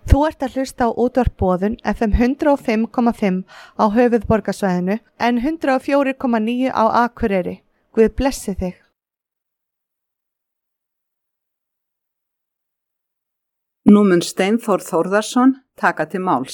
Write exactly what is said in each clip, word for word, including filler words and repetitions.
Þú ert að hlusta á útvarp Boðun F M hundrað og fimm komma fimm á höfuðborgarsvæðinu en hundrað og fjögur komma níu á Akureyri. Guð blessi þig. Nú mun Steinþór Þórðarson taka til máls.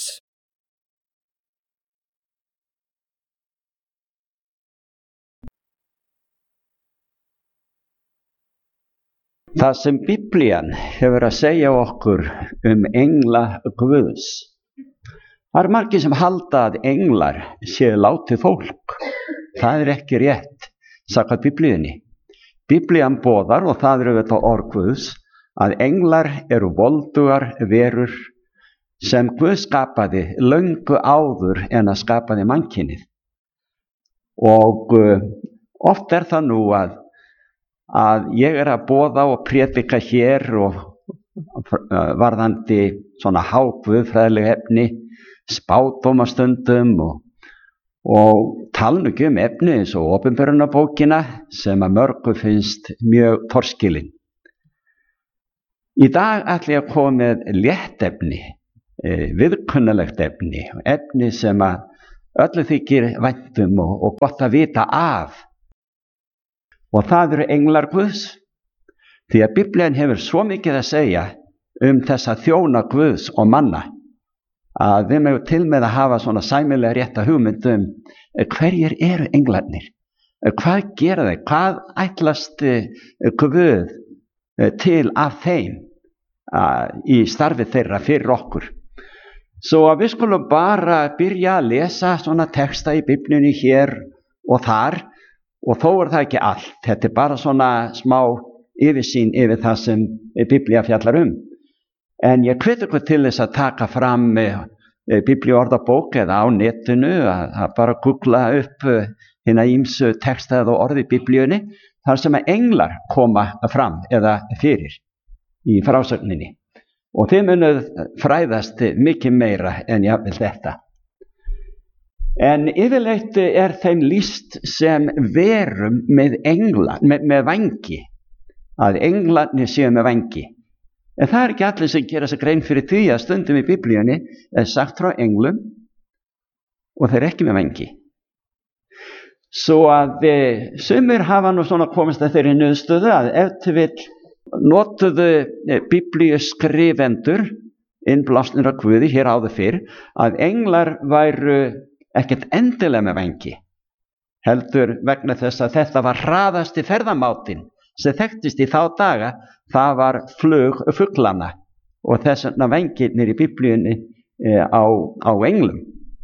Það sem Biblían hefur að segja okkur um engla Guðs. Það eru margir sem halda að englar séu látið fólk. Það er ekki rétt, samkvæmt Biblíunni. Biblían boðar, og það eru þetta orð Guðs, að englar eru voldugar verur sem Guð skapaði löngu áður en að skapaði mannkynið. Og uh, oft er það nú að að ég er að boða og prédika hér og varðandi svona háguðfræðileg efni, spádómastundum og, og tala nú ekki um efni eins og opinberunarbókina sem að mörgu finnst mjög torskilin. Í dag ætla ég að koma með létt efni, viðkunnalegt efni, efni sem að öllu þykir væntum og, og gott að vita af. Og það eru englar Guðs, því að Biblían hefur svo mikið að segja um þessa þjóna Guðs og manna, að við megum til með að hafa svona sæmilega rétta hugmynd um hverjir eru englarnir, hvað gera þeir, hvað ætlast Guð til af þeim í starfi þeirra fyrir okkur. Svo að við skulum bara byrja að lesa svona texta í Biblíunni hér og þar. Og þó er það ekki allt, þetta er bara svona smá yfirsýn yfir það sem Biblía fjallar um. En ég hvet ykkur til þess að taka fram biblíuorðabók eða á netinu, að, að bara googla upp hina ýmsu texta eða orði í Biblíunni, þar sem að englar koma fram eða fyrir í frásögninni. Og þið munuð fræðast mikið meira en jafnvel þetta. En yfirleitt er þeim lýst sem verum með engla, með, með vangi, að englarnir séu með vangi. En það er ekki allir sem gera sig grein fyrir því að stundum í Biblíunni er sagt frá englum og þeir eru ekki með vangi. Svo að e, sumir hafa nú svona komist að þeirri niðurstöðu að ef til vill notuðu e, Biblíu skrifendur innblásnir af Guði hér áður fyrr að englar væru ekkert endilega með vangi, heldur vegna þess að þetta var hraðasti ferðamátinn sem þekktist í þá daga, það var flug fuglana og þess vegna vangirnir í Biblíunni e, á, á englum.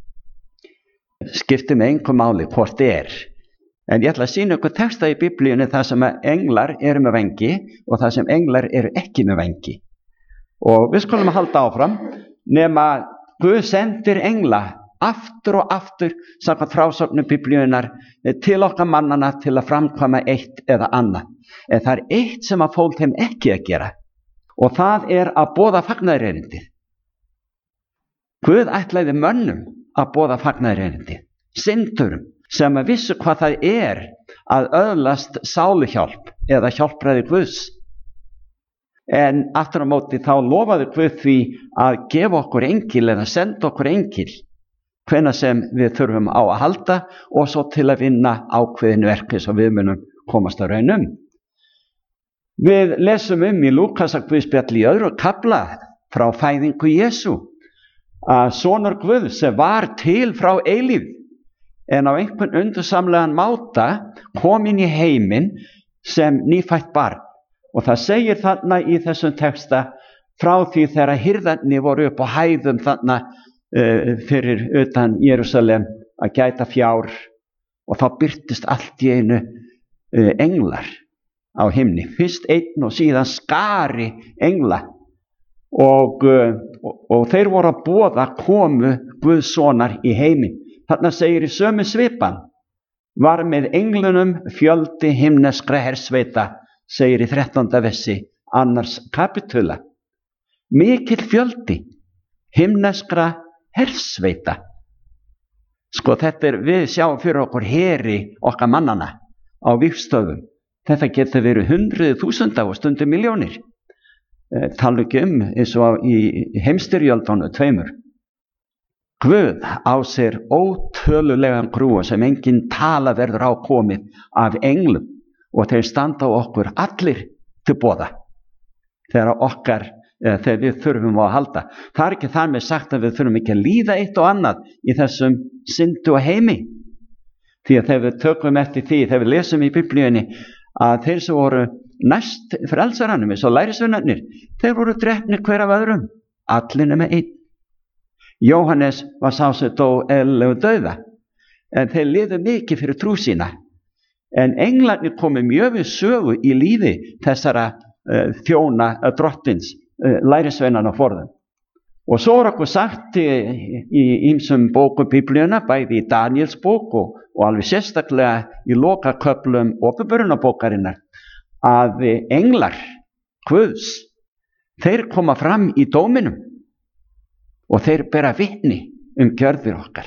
Skiptir með engu máli hvort er. En ég ætla að sýna ykkur texta í Biblíunni þar sem englar eru með vangi og þar sem englar eru ekki með vangi. Og við skulum halda áfram nema Guð sendir engla aftur og aftur samkvæmt frásögnum Biblíunnar til okkar mannana til að framkvæma eitt eða annað. En það er eitt sem að fól þeim ekki að gera og það er að boða fagnaðarerindið. Guð ætlaði mönnum að boða fagnaðarerindið, syndurum sem að vissu hvað það er að öðlast sáluhjálp eða hjálpræði Guðs. En aftur á móti þá lofaði Guð því að gefa okkur engil eða senda okkur engil hvenær sem við þurfum á að halda og svo til að vinna ákveðin verki sem við munum komast að raun um. Við lesum um í Lúkasarguðspjalli í öðru kafla frá fæðingu Jesú að sonur Guðs sem var til frá eilífð en á einhvern undursamlegan máta kom inn í heiminn sem nýfætt barn. Og það segir þarna í þessum texta frá því þegar hirðarnir voru upp á hæðum þarna uh, fyrir utan Jerúsalem að gæta fjár og þá birtist allt í einu uh, englar á himni. Fyrst einn og síðan skari engla og, uh, og, og þeir voru að boða komu Guðs sonar í heiminn. Þarna segir í sömu svipan var með englunum fjöldi himneskra hersveita, segir í þrettánda versi annars kapitula. Mikill fjöldi himneskra hersveita. Sko þetta er, við sjáum fyrir okkur heri okkar mannana á vígstöðum. Þetta getur verið hundruð þúsunda og stundum miljónir. e, tala ekki um eins og í heimstyrjöldunum tveimur. Guð á sér ótölulegan grúa sem engin tala verður á komið af englum og þeir standa á okkur allir til boða þegar okkar, eða þegar við þurfum á að halda. Það er ekki þar með sagt að við þurfum ekki að líða eitt og annað í þessum syndu og heimi. Því að þegar við tökum eftir því, þegar við lesum í Biblíunni að þeir sem voru næst frelsaranum, eins og lærisveinarnir, þeir voru drepnir hver af öðrum, allir nema einn. Jóhannes var sá sem dó eðlilegu dauða, en þeir liðu mikið fyrir trú sína. En englarnir komu mjög við sögu í lífi þessara uh, þjóna uh, drottins, uh, lærisveinana forðum. Og svo er okkur sagt í ýmsum bókum Biblíuna, bæði í Daniels bók og, og alveg sérstaklega í lokaköflum Åpenbarunarbókarinnar, að englar Guðs, þeir koma fram í dóminum og þeir bera vitni um gjörðir okkar.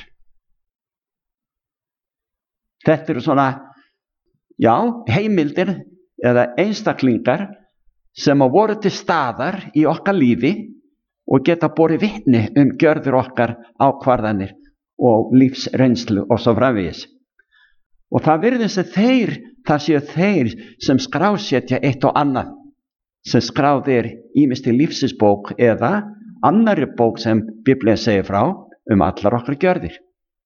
Þetta eru svona, já, heimildir eða einstaklingar sem að voru til staðar í okkar lífi og geta borið vitni um gjörðir okkar, ákvarðanir og lífsreynslu og svo framvegis. Og það virðist að þeir, það séu þeir sem skrásetja eitt og annað, sem skráðir ýmist í lífsins-bók eða annarri bók sem Biblían segir frá um allar okkar gjörðir.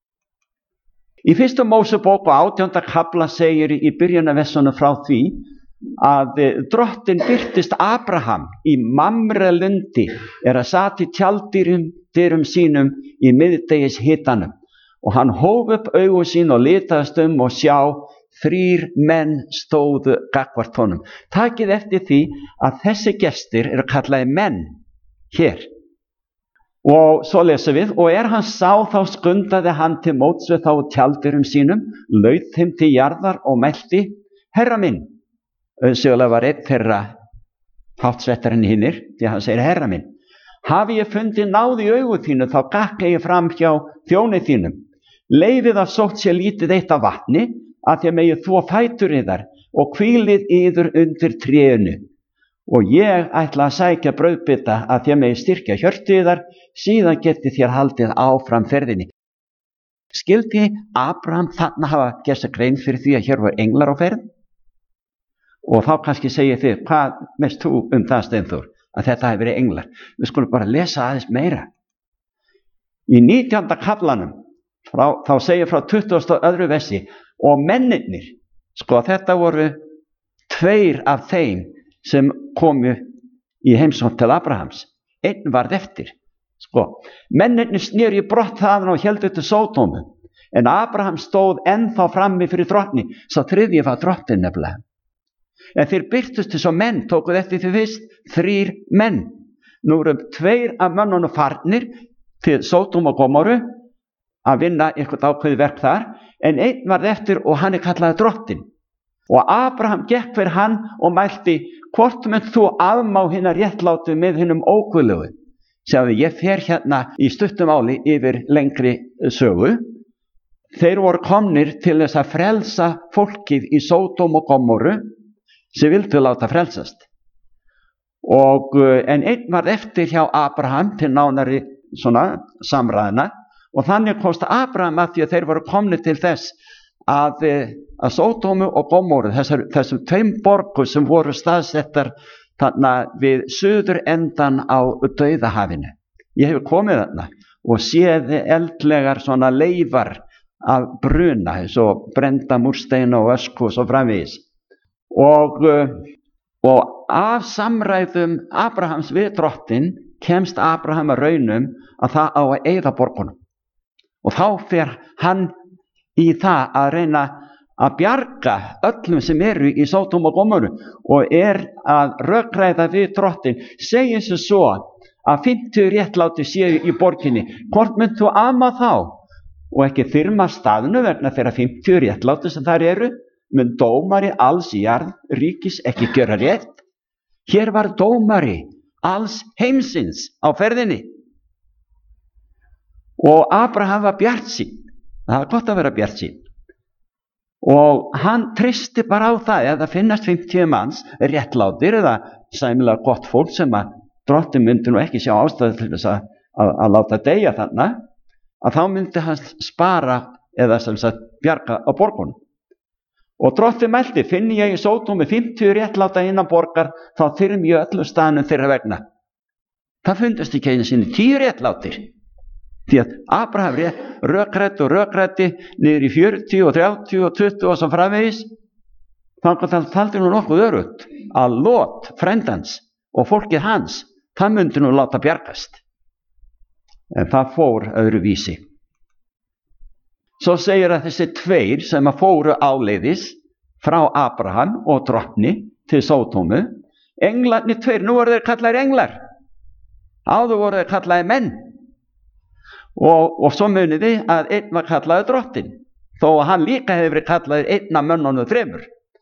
Í fyrstu Mósebók og átjánda kafla segir í byrjunarversunum frá því að drottin birtist Abraham í Mamre-lundi er að sat í tjalddyrum dyrum sínum í miðdegis hitanum og hann hóf upp augu sín og litaðist um og sjá þrír menn stóðu gagnvart honum. Takið eftir því að þessi gestir eru kallaði menn hér. Og svo lesum við, og er hann sá þá skundaði hann til móts við þá tjaldurum sínum, laut þeim til jarðar og mælti, herra minn, auðsögulega var einn þeirra háttsvettar en hinnir, því hann segir herra minn, hafi ég fundið náð í augu þínu, þá gakka ég fram hjá þjóni þínum, leifið að sótt sér lítið eitt af vatni, að þér megið þvo fætur yðar og hvílið yður undir trénu. Og ég ætla að sækja brauðbita að þér megi styrkja hjörtu yðar, síðan geti þér haldið áfram ferðinni. Skildi Abraham þarna hafa gert sér grein fyrir því að hér var englar á ferð? Og þá kannski segir þið, hvað veist þú um það, Steinþór, að þetta hefur verið englar? Við skulum bara lesa aðeins meira. Í nítjánda kaflanum, frá, þá segir frá tuttugasta og öðru versi, og mennirnir, sko þetta voru tveir af þeim sem komu í heimsókn til Abrahams. Einn varð eftir. Sko, mennirnir sneri brott þaðan og héldu til Sódómu, en Abraham stóð ennþá frammi fyrir drottni, sá þriðji var drottin nefnilega. En þeir birtust þess að menn, tókuð eftir því fyrst, þrír menn. Nú eru tveir af mönnunum farnir til Sódómu og Gómoru að vinna eitthvað ákveðið verk þar, en einn varð eftir og hann er kallaði drottin. Og Abraham gekk fyrir hann og mælti, hvort mynd þú afmá hinna réttlátu með hinnum óguðlegu? Sjáðu, ég fer hérna í stuttum áli yfir lengri sögu. Þeir voru komnir til þess að frelsa fólkið í Sódóm og Gómoru sem vildu láta frelsast. Og, en einn var eftir hjá Abraham til nánari svona samræðina og þannig komst Abraham að því að þeir voru komnir til þess að, að Sódómu og Gómoru, þessar, þessum tveim borgu sem voru staðsettar þarna við suður endan á Dauðahafinu. Ég hef komið þarna og séð eldlegar svona leifar af bruna, eins og brenda múrsteina og ösku og svo framvegis. Og, og af samræðum Abrahams við drottin kemst Abraham að raunum að það á að eyða borgunum. Og þá fer hann í það að reyna að bjarga öllum sem eru í Sódóm og Gómoru og er að rökræða við drottin, segir sér svo að fimmtíu réttláti séu í borginni, hvort mynd þú ama þá og ekki þyrma staðinu vegna þeirra fimmtíu réttláti sem þar eru, mun dómari alls jarð ríkis ekki gera rétt. Hér var dómari alls heimsins á ferðinni og Abraham var bjartsýnn. Það var gott að vera bjartsýnn. og hann treysti bara á það að það finnast fimmtíu manns réttlátir eða sæmilega gott fólk sem að Drottinn myndi nú ekki sjá ástæðu til þess að, að, að láta deyja þarna, að þá myndi hann spara eða sem sagt bjarga á borgunum. Og Drottinn mælti, finni ég í Sódómu fimmtíu réttláta innan borgar, þá þyrm ég öllu staðnum þeirra vegna. Það fundust ekki einu sinni tíu réttlátir. Því að Abraham rökrætti og rökrætti niður í fjörutíu og þrjátíu og tuttugu og svo framvegis. Þannig að taldi nú nokkuð örugt að Lot, frendans og fólkið hans, það myndi nú láta bjargast. En það fór öðru vísi. Svo segir að þessi tveir sem að fóru áleiðis frá Abraham og drottni til Sódómu, englarnir tveir, nú voru þeir kallaðir englar. Áður voru þeir kallaðir menn. Og, og svo munið þið að einn var kallaður drottinn, þó að hann líka hefur verið kallaður einn af mönnunum þremur.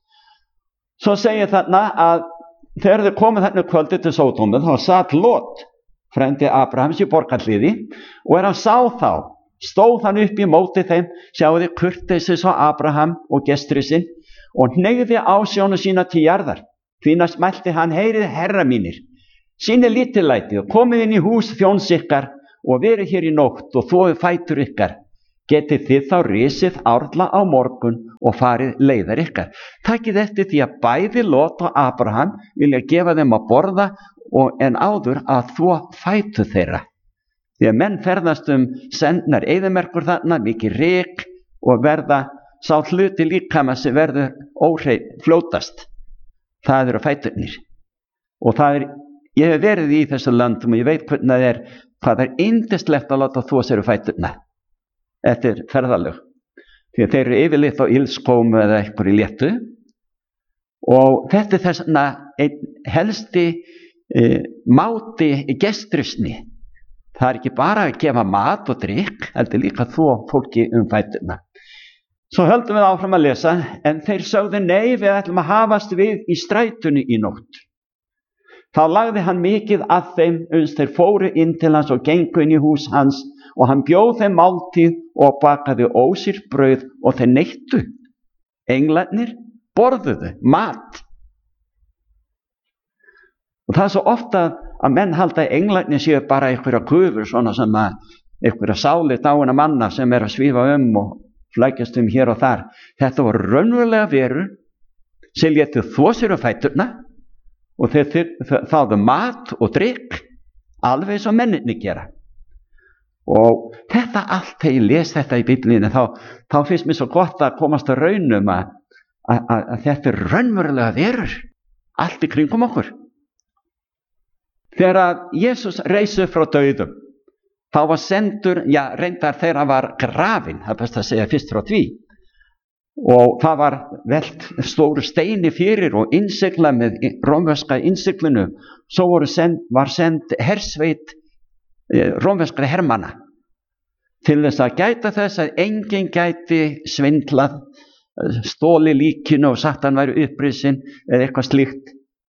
Svo segir þarna að þegar þeir komið þarna kvöldi til Sódómu, þá satt Lot, frendi Abrahams í borgarhliði, og er hann sá þá, stóð hann upp í móti þeim, sjáði kurteisi svo Abraham og gestri sinn, og hneigði ásjónu sína til jarðar. Því næst mælti hann, heyrið herra mínir, sýnið lítillætið og komið inn í hús þjóns ykkar og verið hér í nótt og þvoið fætur ykkar. Getið þið þá risið árla á morgun og farið leiðar ykkar. Takið eftir því að bæði Lot og Abraham vilja gefa þeim að borða og en áður að þvo fætur þeirra. Því að menn ferðast um sendnar eyðimerkur þarna, mikið ryk og verða sá hluti líkama sem verður óhreinn fljótast. Það eru fæturnir. Og það er, ég hef verið í þessu landum og ég veit hvernig það er, hvað það er yndislegt að láta þvo sér fæturna eftir ferðalög. Því að þeir eru yfirleitt á ilskómu eða eitthvað í léttu. Og þetta er þess að helsti e, máti gestrisni. Það er ekki bara að gefa mat og drykk, heldur líka þvo fólki um fæturna. Svo höldum við áfram að lesa, en þeir sögðu nei, við ætlum að hafast við í strætunni í nótt. Þá lagði hann mikið að þeim, uns þeir fóru inn til hans og gengu inn í hús hans, og hann bjóð þeim máltíð og bakaði ósýrt brauð og þeir neittu. Englarnir borðuðu mat. Og það er svo ofta að menn halda að englarnir séu bara einhverja gufur, svona sem að einhverja sálir dáina manna sem er að svífa um og flækjast um hér og þar. Þetta voru raunverulega verur sem létu þvo sér á fæturna og þeir þáðu mat og drykk alveg eins og menninni gera. Og þetta allt, þegar ég les þetta í Biblíunni, þá, þá finnst mér svo gott að komast að raunum að, að, að, að þetta er raunverulega verur allt í kringum okkur. Þegar að Jesús reis upp frá dauðum, þá var sendur, já reyndar þegar hann var grafinn, það er best að segja fyrst frá því, og það var velt stóru steini fyrir og innsigla með rómverska innsiglinu. Svo voru send, var send hersveit rómverskra hermanna til þess að gæta þess að enginn gæti svindlað, stóli líkinu og sagt hann væri upprisinn eða eitthvað slíkt.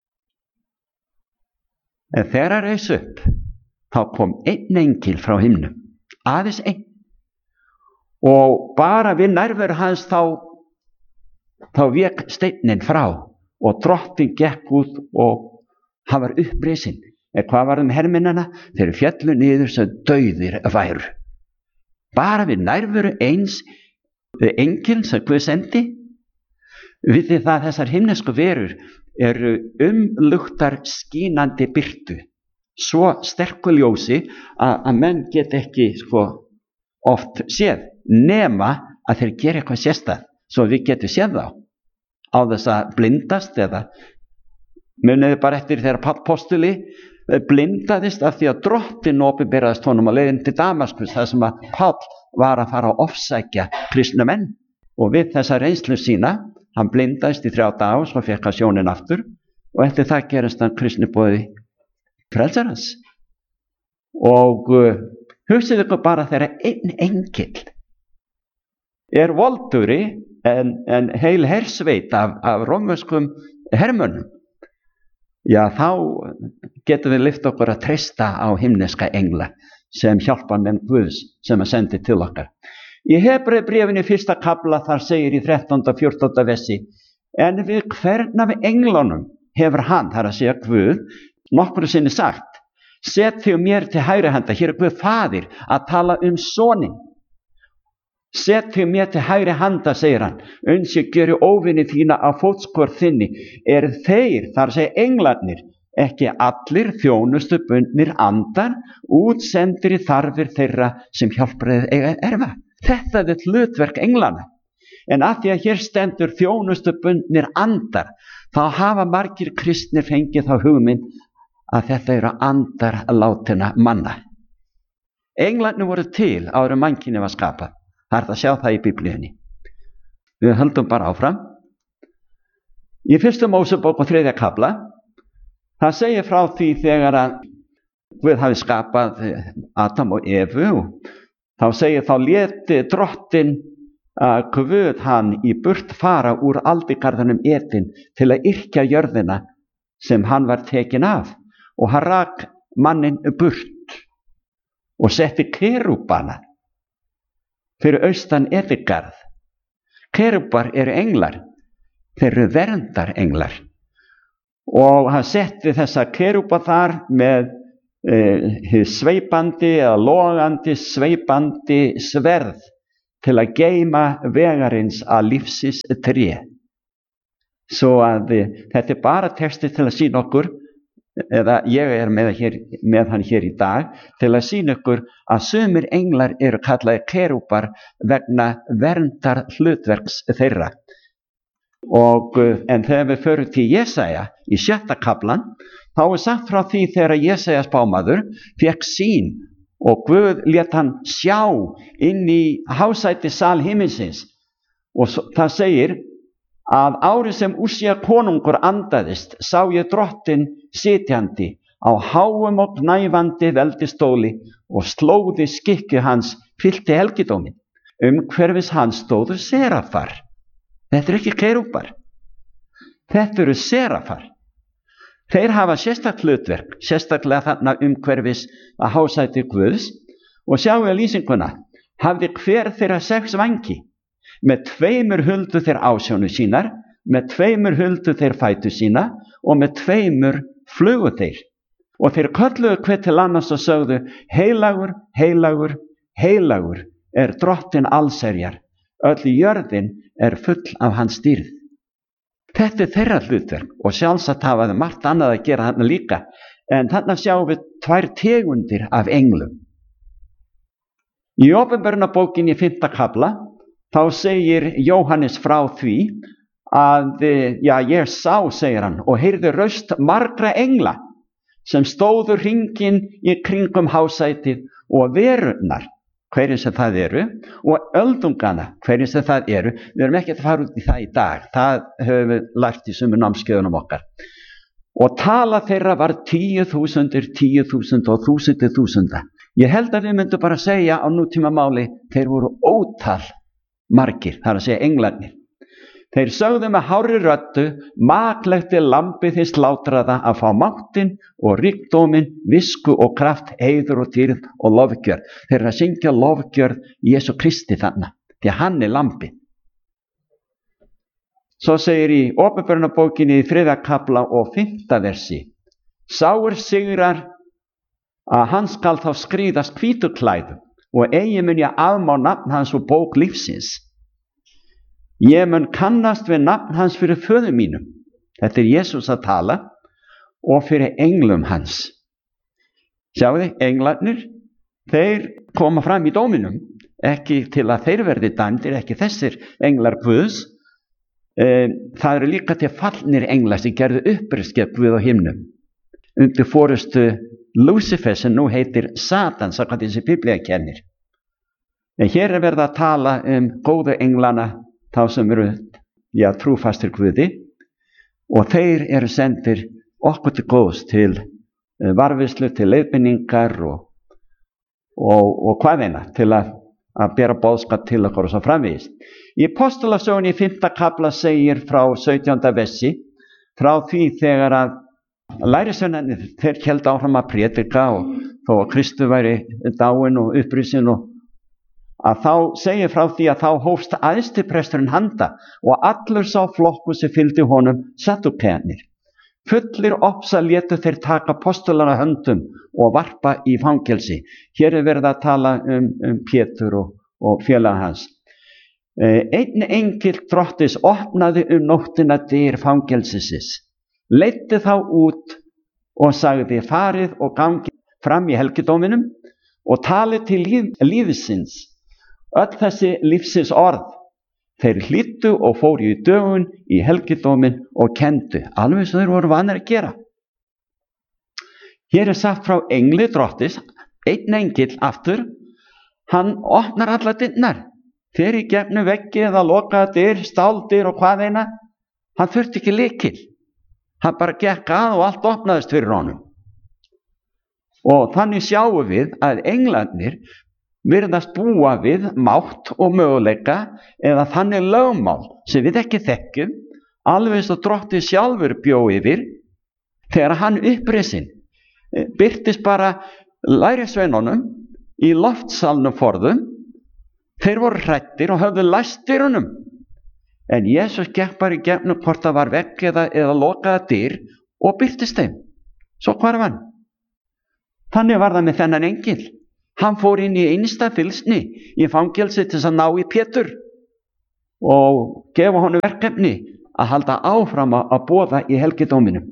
En þegar hann reis upp, þá kom einn engil frá himnum, aðeins einn, og bara við nærveru hans þá, þá vék steinninn frá og drottinn gekk út og hann var upprisinn. En hvað var um hermennina? Þeir fjallu niður sem dauðir væru. Bara við nærveru eins engil sem Guð sendi. Vitið það, þessar himnesku verur eru umluktar skínandi birtu, svo sterku ljósi að, að menn get ekki sko, oft séð, nema að þeir gera eitthvað sérstæð svo við getum séð þá á þess að blindast. Eða muniði bara eftir þegar Páll postuli blindaðist af því að drottinn opinberaðist honum á leiðin til Damaskus, þar sem að Páll var að fara að ofsækja kristna menn, og við þessa reynslu sína hann blindaðist í þrjá daga og svo fekk hann sjónin aftur, og eftir það gerist hann kristniboði frelsarans. Og uh, hugsið ykkur bara þegar einn engil er volduri en, en heil hersveit af, af rómverskum hermönnum, já þá getum við lyft okkur að treysta á himneska engla sem hjálpa menn Guðs sem að sendi til okkar. Í Hebreubréfinu fyrsta kafla þar segir í þrettánda og fjórtánda versi: En við hvern af englunum hefur hann, þar að segja Guð, nokkru sinni sagt: Set þig mér til hægri handa. Hér er Guð faðir að tala um soninn. Set þig mér til hægri handa, segir hann, uns ég gjöri óvini þína á fótskör þinni. Er þeir, þar að segja englarnir, ekki allir þjónustu bundnir andar, útsendir í þarfir þeirra sem hjálpræðið eiga að erfa? Þetta er hlutverk englana. En af því að hér stendur þjónustu bundnir andar, þá hafa margir kristnir fengið þá hugmynd að þetta eru andar látinna manna. Englarnir voru til áður en mannkynið var skapað. Það er að sjá það í Biblíunni. Við höldum bara áfram. Í fyrstu Mósebók og þriðja kafla, það segir frá því þegar að Guð hafi skapað Adam og Evu, og þá segir þá léti drottinn að Guð hann í burt fara úr aldigarðinum Eden til að yrkja jörðina sem hann var tekin af, og hann rak manninn burt og setti kerúbana fyrir austan Edengarð. Kerúbar eru englar, þeir eru verndarenglar, og hann setti þessa kerúba þar með e, sveipandi eða logandi sveipandi sverð til að geyma vegarins að lífsins tré. Svo að e, þetta er bara texti til að sýna okkur, eða ég er með, hér, með hann hér í dag, til að sýna ykkur að sumir englar eru kallaði kerúbar vegna verndar hlutverks þeirra. Og, en þegar við förum til Jesaja í sjötta kaflan, þá er sagt frá því þegar Jesaja spámaður fékk sýn og Guð lét hann sjá inn í hásæti sal himinsins, og það segir að árið sem Úsía konungur andaðist sá ég drottinn sitjandi á háum og gnæfandi veldistóli, og slóði skikju hans fyllti helgidómin. Umhverfis hans stóðu serafar. Þetta eru ekki kerúbar. Þetta eru serafar. Þeir hafa sérstakt hlutverk, sérstaklega þarna umhverfis að hásæti Guðs, og sjáu að lýsinguna, hafði hver þeirra sex vangi. Með tveimur huldu þeir ásjónu sínar, með tveimur huldu þeir fætu sína, og með tveimur flugu þeir. Og þeir kölluðu hver til annars og sögðu: Heilagur, heilagur, heilagur er drottinn allsherjar, öll jörðin er full af hans dýrð. Þetta er þeirra hlutverk, og sjálfsagt hafa þau margt annað að gera þarna líka, en þarna sjáum við tvær tegundir af englum. Í Opinberunarbókinni fimmta kafla, þá segir Jóhannes frá því að, já, ég sá, segir hann, og heyrði raust margra engla sem stóðu hringinn í kringum hásætið og verurnar, hverjum sem það eru, og öldungana, hverjum sem það eru. Við erum ekki að fara út í það í dag, það höfum við lært í sumur námskeiðunum okkar. Og tala þeirra var tíu þúsundir, tíu þúsund og þúsundir þúsunda. Ég held að við myndum bara segja á nútíma máli, þeir voru ótal margir, það er að segja englarnir. Þeir sögðu með hárri röddu: Maklegt er lambið þið slátraða að fá máttinn og ríkdóminn, visku og kraft, heiður og dýrð og lofgjörð. Þeir eru að syngja lofgjörð Jesú Kristi þarna, því að hann er lambið. Svo segir í Opinberunarbókinni í þriðja kafla og fimmta versi: Sáir sigrar að hann skal þá skríðast hvítu klæðum, og eigi mun ég afmá nafn hans úr bók lífsins. Ég mun kannast við nafn hans fyrir föður mínum. Þetta er Jesús að tala, og fyrir englum hans. Sjáu þið, englarnir, þeir koma fram í dóminum, ekki til að þeir verði dæmdir, ekki þessir englar Guðs. Það eru líka til fallnir englar sem gerðu uppreisn Guð á himnum, undir forystu Lúsifer, sem nú heitir Satan, samkvæmt þessi Biblía kennir. En hér er verið að tala um góðu englana, þá sem eru, já, trúfastir Guði, og þeir eru sendir okkur til góðs, til varðveislu, til leiðbeiningar og, og, og hvað eina, til að, að bera boðskap til okkur og svo framvegis. Í Apostolasögunni í fimmta kafla segir frá sautjánda versi, frá því þegar að lærisveinarnir, þeir héldu áfram að prédika, og þó að Kristur væri dáinn og upprisinn og að þá segir frá því að þá hófst æðstipresturinn handa og allur sá flokkur sem fylgdi honum Saddukearnir. Fullir ofsa létu þeir taka apostolana höndum og varpa í fangelsi. Hér er verið að tala um, um Pétur og, og félaga hans. Einn engil Drottins opnaði um nóttina dyr fangelsisins, leiddi þá út og sagði: farið og gangi fram í helgidóminum og talið til líf, lífsins öll þessi lífsins orð. Þeir hlýddu og fóru í dögun í helgidómin og kendu, alveg sem þeir voru vanir að gera. Hér er sagt frá engli Drottins, einn engil aftur, hann opnar alla dyrnar, fer í gegnum veggi eða lokaða dyr, stáldyr og hvað eina. Hann þurfti ekki lykil, hann bara gekk að og allt opnaðist fyrir honum. Og þannig sjáum við að englarnir virðast búa við mátt og möguleika eða þannig lögmál sem við ekki þekkjum, alveg eins og Drottinn sjálfur bjó yfir þegar hann upprisin birtist bara lærisveinunum í loftsalnum forðum. Þeir voru hræddir og höfðu læst dyrunum, en Jesús gekk bara í gegnum hvort það var vegg eða, eða lokaða dyr og birtist þeim. Svo hvarf hann. Þannig var það með þennan engil. Hann fór inn í einsta fylgsni í fangelsi til að ná í Pétur og gefa honum verkefni að halda áfram að boða í helgidóminum.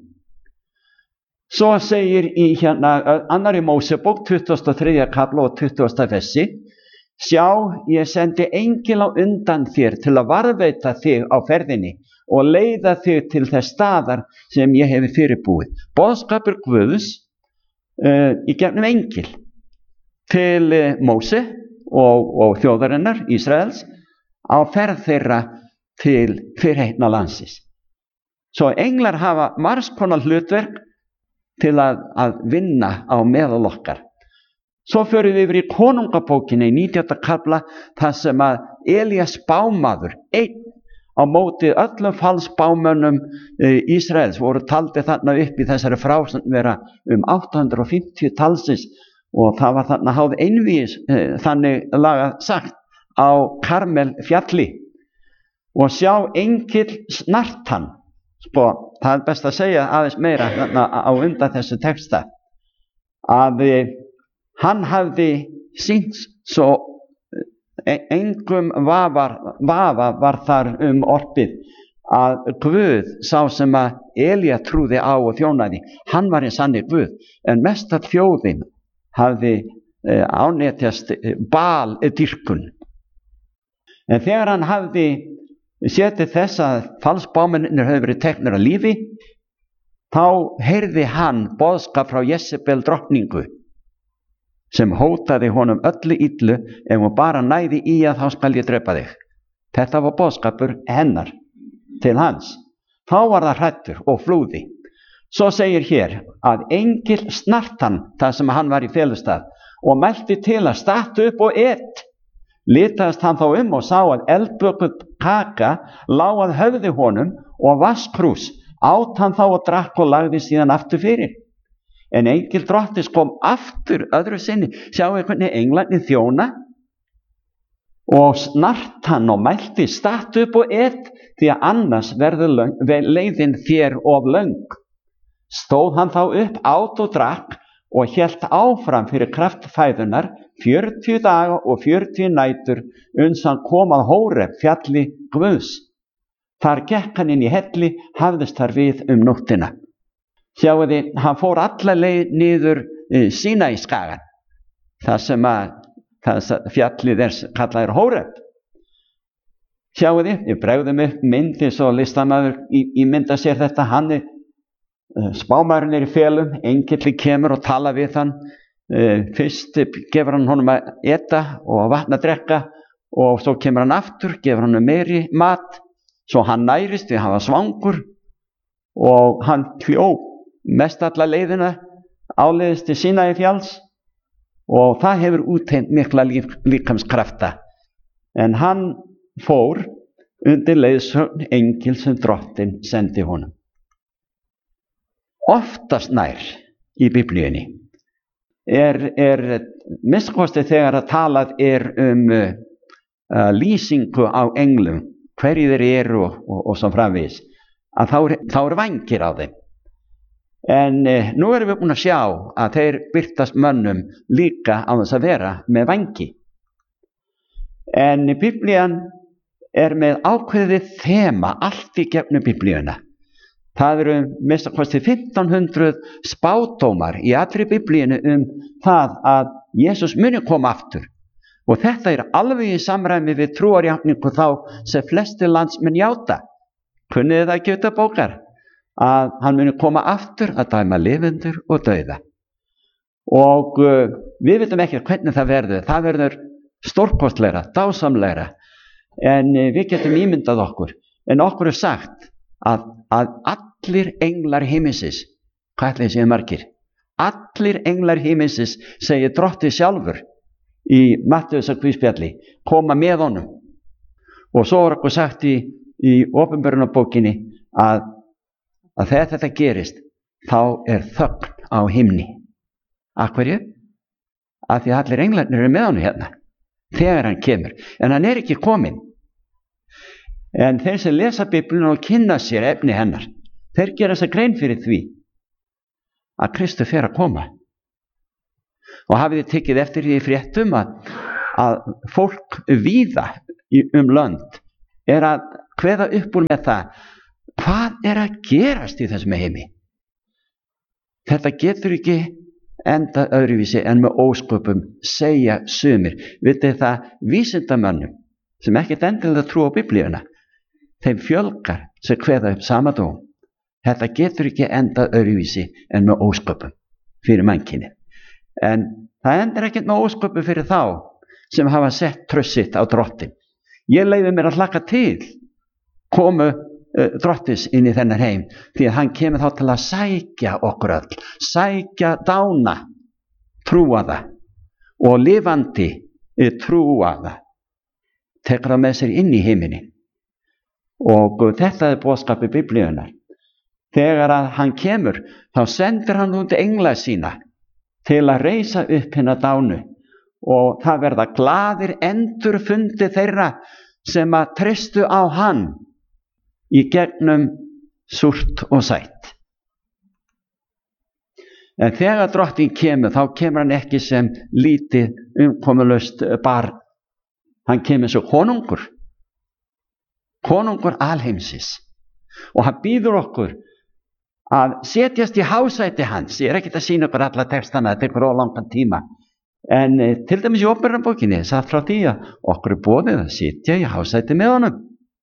Svo segir í hérna annarri Mósebók tuttugasta og þriðja kafla og tuttugasta versi: sjá, ég sendi engil á undan þér til að varðveita þig á ferðinni og leiða þig til þess staðar sem ég hefi fyrirbúið. Boðskapur Guðs uh, í gegnum engil til Móse og, og þjóðarinnar Ísraels á ferð þeirra til fyrirheitna landsins. Svo englar hafa margs konar hlutverk til að, að vinna á meðal okkar. Svo förum við yfir í konungabókinni í nítjánda kafla þar sem að Elías spámaður, einn á móti öllum falsspámönnum Ísraels, voru taldi þarna upp í þessari frásögn vera um átta hundruð fimmtíu talsins. Og það var þarna háð einvígis eh, þannig laga sagt á Karmel fjalli. Og sjá, engil snart hann. Spó, það er best að segja aðeins meira þarna á undan þessu texta. Að eh, hann hafði sýnt svo eh, engum vafar, vafa var þar um orpið að Guð, sá sem að Elía trúði á og þjónaði, hann var eins sanni Guð, en mest að þjóðin hafði eh, ánetjast eh, Baal dýrkun. En þegar hann hafði setið þess að falsspámennir höfðu verið teknir af lífi, þá heyrði hann boðskap frá Jezebel drottningu sem hótaði honum öllu illu, ef hún bara næði í að þá skal ég drepa þig. Þetta var boðskapur hennar til hans. Þá var það hræddur og flúði. Svo segir hér að engil snart hann þar sem hann var í felustað og mælti til að stattu upp og et. Litaðist hann þá um og sá að eldbökuð kaka lá að höfði honum og vasskrús. Át hann þá og drakk og lagði síðan aftur fyrir. En engil Drottins kom aftur öðru sinni. Sjáu hvernig englarnir þjóna. Og snart hann og mælti: stattu upp og et, því að annars verður löng, leiðin þér of löng. Stóð hann þá upp, át og drakk og hélt áfram fyrir kraft fæðunar fjörutíu daga og fjörutíu nætur uns hann kom að Hóreb, fjalli Guðs. Þar gekk hann inn í helli, hafðist þar við um nóttina. Sjáu þið, hann fór alla leið niður uh, Sínaískagann, þar sem að það fjallið er kallaður Hóreb. Sjáu þið, ég bregðum upp mynd eins og listamaður í, í mynda sér þetta. Hann er spámaðurinn er í felum, engilli kemur og tala við hann. Fyrst gefur hann honum að eta og vatn að drekka og svo kemur hann aftur, gefur hann meiri mat, svo hann nærist við hann var svangur og hann hljóp mest alla leiðina áleiðis til Sínaí fjalls og það hefur útheimt mikla líf, líkamskrafta. En hann fór undir leiðsögn engil sem Drottinn sendi honum. Oftast nær í Biblíunni er, er minnst þegar að talað er um uh, uh, lýsingu á englum, hverju þeir eru og, og, og svo framvegis, að þá, þá eru vængir á þeim. En uh, nú erum við búin að sjá að þeir birtast mönnum líka á þess að vera með vængi. En Biblían er með ákveðið þema allt í gegnum Biblíuna. Það eru minnst fimmtán hundruð spádómar í allri Biblíinu um það að Jesús muni koma aftur. Og þetta er alveg í samræmi við trúarjátningu þá sem flestir landsmenn játa. Kunnið það ekki auðvitað bókar? Að hann muni koma aftur að dæma lifendur og dauða. Og uh, við veitum ekki hvernig það verður. Það verður stórkostlegra, dásamlegra. En uh, við getum ímyndað okkur. En okkur er sagt að, að allir englar himmisins, hvað ætli séu margir? Allir englar himmisins, segir Drottinn sjálfur í Mattheusar guðspjalli, koma með honum. Og svo er okkur sagt í, í Opinberunarbókinni að, að þegar þetta gerist, þá er þögn á himni. Af hverju? Af því að allir englarnir eru með honum hérna, þegar hann kemur. En hann er ekki kominn. En þeir sem lesa Biblíuna og kynna sér efni hennar, þeir gera þess að grein fyrir því að Kristur fer að koma. Og hafið þið tekið eftir því í fréttum að, að fólk víða um lönd er að kveða upp úr með það, hvað er að gerast í þessum heimi? Þetta getur ekki enda öðruvísi en með ósköpum, segja sumir. Vitið það, vísindamönnum sem ekkert endilega trú á Biblíuna, þeim fjölgar sem kveða upp sama dóm. Þetta getur ekki endað öðruvísi en með ósköpum fyrir mannkynið. En það endur ekkert með ósköpum fyrir þá sem hafa sett tröst sitt á Drottinn. Ég leyfi mér að hlakka til komu uh, Drottins inn í þennan heim, því að hann kemur þá til að sækja okkur öll, sækja dána, trúa það, og lifandi uh, trúa það, tekur það með sér inn í heiminin. Og uh, þetta er boðskapur Biblíunnar. Þegar að hann kemur, þá sendir hann út engla sína til að reisa upp hina dánu, og það verða glaðir endurfundi þeirra sem að treystu á hann í gegnum súrt og sætt. En þegar Drottinn kemur, þá kemur hann ekki sem lítið umkomulaust barn. Hann kemur sem konungur, konungur alheimsins, og hann býður okkur að setjast í hásæti hans. Ég er ekki að sýna okkur alla textana, þetta tekur á langan tíma. En e, til dæmis í Opinberunarbókinni satt frá því að okkur er boðið að sitja í hásæti með honum.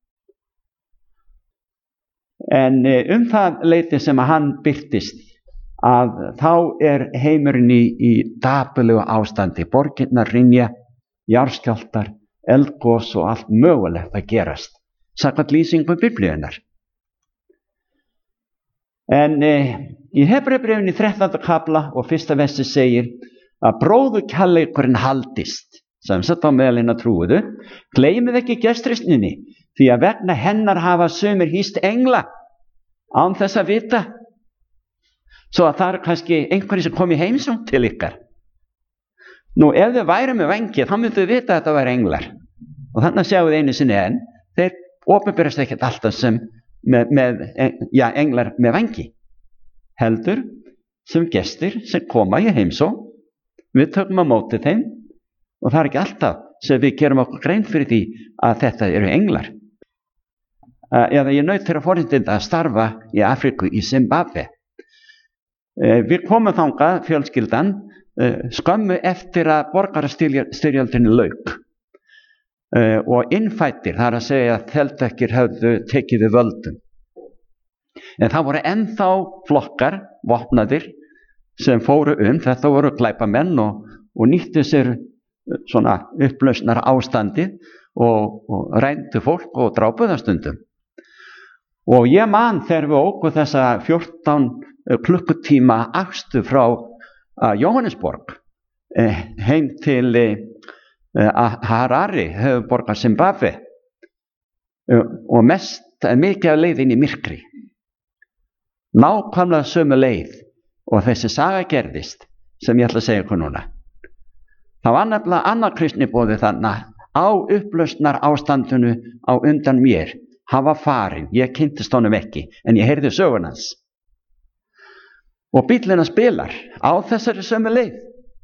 En e, um það leyti sem að hann birtist, að þá er heimurinn í, í dapurlegu ástandi. Borgirnar hrynja, jarðskjálftar, eldgos og allt mögulegt að gerast, samkvæmt lýsingu Biblíunnar. En eh, í Hebreubréfinu þrettánda kafla og fyrsta versi segir að bróðurkærleikurinn haldist, sem satt á meðal hinna trúuðu. Gleymið ekki gestrisninni, því að vegna hennar hafa sumir hýst engla án þess að vita. Svo að það er kannski einhverjir sem kom í heimsókn til ykkar. Nú, ef þau væru með vengi, þá myndu þau vita að þetta væri englar. Og þannig sjáum við einu sinni enn, þeir opinberast ekkert alltaf sem Með, með, já, englar með vangi, heldur sem gestir sem koma í heimsó. Við tökum á móti þeim, og það er ekki alltaf sem við gerum okkur grein fyrir því að þetta eru englar. Uh, eða ég naut þeirra forréttinda að starfa í Afríku, í Zimbabwe. Uh, við komum þangað, fjölskyldan, uh, skömmu eftir að borgarastyrjöldinni lauk. Uh, og innfættir, það er að segja að þeldökkir höfðu tekið við völdum. En það voru ennþá flokkar, vopnaðir, sem fóru um. Þetta voru glæpamenn og, og nýttu sér svona upplausnar ástandi og, og rændu fólk og drápu það stundum. Og ég man þegar við óku þessa fjórtán klukkutíma akstu frá uh, Jóhannesborg uh, heim til uh, Harare, höfuðborgar Zimbabwe, og mest mikið af leið inn í myrkri. Nákvæmlega sömu leið og þessi saga gerðist sem ég ætla að segja ykkur núna. Það var nefnilega annar kristniboði þarna á upplausnar ástandinu á undan mér. Hann var farinn, ég kynntist honum ekki, en ég heyrði sögun hans. Og bíllinn hans spilar á þessari sömu leið.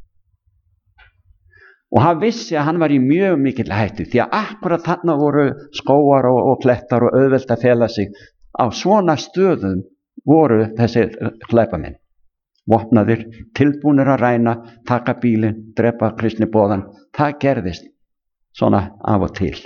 Og hann vissi að hann var í mjög mikill hættu, því að akkurat þarna voru skógar og, og klettar og auðvelt að fela sig. Á svona stöðum voru þessi glæpamenn. Vopnaðir, tilbúnir að ræna, taka bílinn, drepa kristniboðan. Það gerðist svona af og til.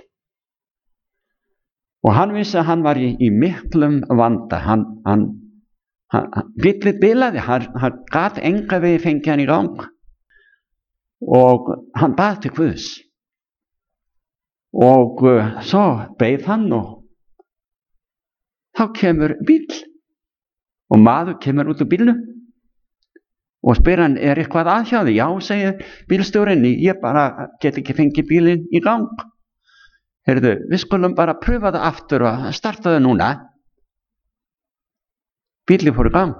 Og hann vissi að hann var í, í miklum vanda. Hann, hann, hann, bíllinn bilaði, hann, hann gat enga vegi fengið hann í gang. Og hann bað til Guðs. Og uh, svo beið hann og þá kemur bíll. Og maður kemur út úr bílnum. Og spyr hann, er eitthvað að hjá þig? Já, segir bílstjórinn, ég bara get ekki fengið bílinn í gang. Heyrðu, við skulum bara pröfa það aftur og starta það núna. Bíllinn fór í gang.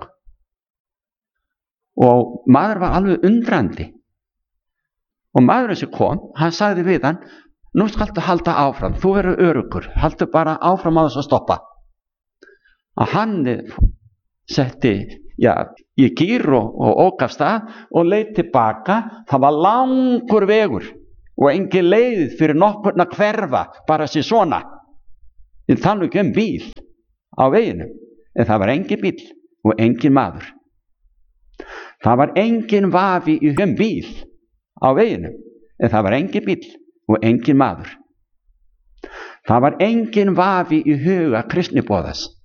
Og maður var alveg undrandi. Og maðurinn sem kom, hann sagði við hann, nú skaltu halda áfram, þú verður öruggur, haldu bara áfram á þess að stoppa. Og hann setti, já, í gír og, og ók af stað og leit tilbaka. Það var langur vegur og engin leið fyrir nokkurn að hverfa bara sér svona. En þannig ekki um bíl á veginum, en það var engin bíl og engin maður. Það var engin vafi í um bíl á veginum, en það var engin bíl og engin maður. Það var engin vafi í huga kristniboðas